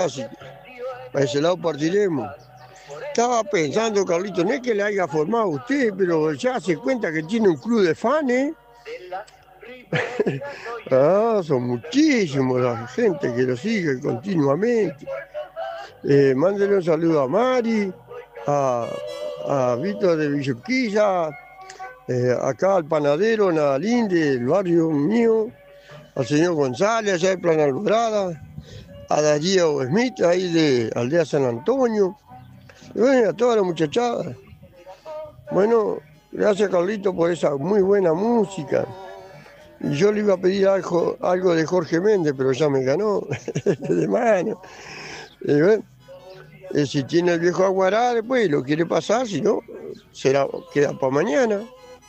así que para ese lado partiremos. Estaba pensando, Carlito, no es que le haya formado a usted, pero ya se cuenta que tiene un club de fans. Son muchísimos la gente que lo sigue continuamente. Mándele un saludo a Mari, a, a Víctor de Villurquiza, acá al panadero Nadalín del barrio mío, al señor González, allá de Plan Alborada, a Darío Smith, ahí de Aldea San Antonio, y bueno, a toda la muchachada. Bueno, gracias Carlito por esa muy buena música. Y yo le iba a pedir algo de Jorge Méndez, pero ya me ganó de mano. Y bueno, si tiene el viejo Aguará, después lo quiere pasar, si no, queda para mañana.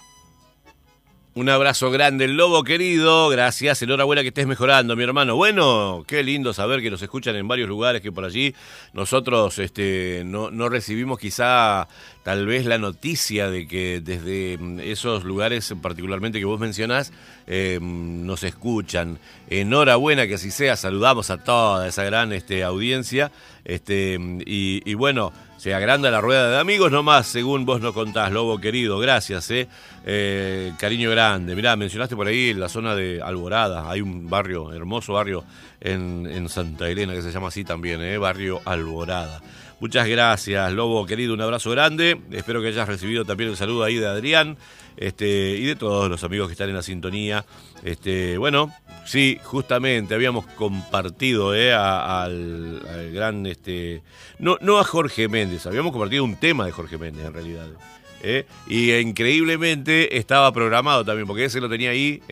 Un abrazo grande, el Lobo querido, gracias, enhorabuena que estés mejorando, mi hermano. Bueno, qué lindo saber que nos escuchan en varios lugares, que por allí nosotros no recibimos quizá tal vez la noticia de que desde esos lugares particularmente que vos mencionás, nos escuchan. Enhorabuena que así sea, saludamos a toda esa gran audiencia, y bueno, se agranda la rueda de amigos nomás, según vos nos contás, Lobo querido, gracias, cariño grande. Mirá, mencionaste por ahí la zona de Alborada, hay un barrio, hermoso barrio en Santa Elena que se llama así también, barrio Alborada. Muchas gracias, Lobo querido, un abrazo grande, espero que hayas recibido también el saludo ahí de Adrián, y de todos los amigos que están en la sintonía. Bueno, sí, justamente habíamos compartido al gran, no a Jorge Méndez, habíamos compartido un tema de Jorge Méndez en realidad. Y increíblemente estaba programado también, porque ese lo tenía ahí,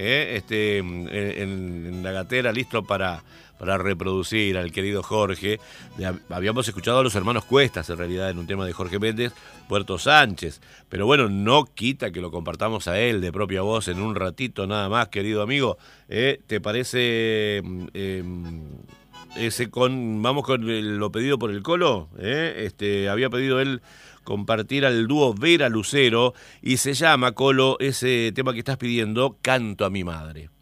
en la gatera, listo para reproducir al querido Jorge. Habíamos escuchado a los hermanos Cuestas en realidad en un tema de Jorge Méndez, Puerto Sánchez, pero bueno, no quita que lo compartamos a él de propia voz en un ratito nada más, querido amigo. ¿Te parece vamos con lo pedido por el Colo? Había pedido él compartir al dúo Vera Lucero y se llama, Colo, ese tema que estás pidiendo, Canto a mi madre.